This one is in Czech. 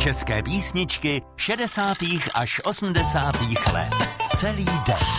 České písničky 60. až 80. let. Celý den.